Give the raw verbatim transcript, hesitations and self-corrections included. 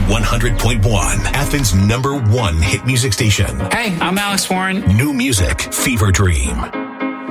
one hundred point one, Athens' number one hit music station. Hey, I'm Alex Warren. New music, Fever Dream.